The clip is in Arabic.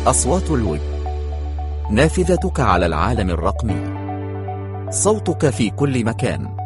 أصوات الويب، نافذتك على العالم الرقمي، صوتك في كل مكان.